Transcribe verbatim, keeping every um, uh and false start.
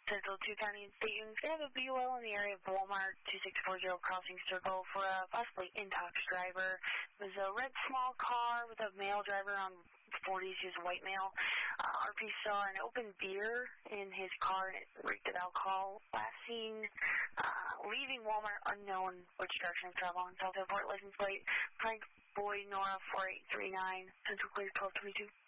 Central two County and Dayton. They have a B O L in the area of Walmart, two six four zero Crossing Circle for a possibly intox driver. It was a red small car with a male driver on forties, he was a white male. Uh, R P saw an open beer in his car and it reeked of alcohol. Last seen uh, leaving Walmart unknown which direction of travel on South Airport. License plate Frank Boyd Nora four eight three nine. Central Clear twelve twenty-two.